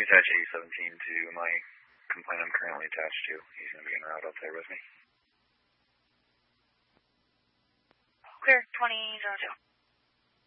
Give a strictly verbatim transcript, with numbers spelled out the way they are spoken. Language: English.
attach A seventeen to my complaint I'm currently attached to? He's going to be en route out there with me. Clear, twenty zero zero.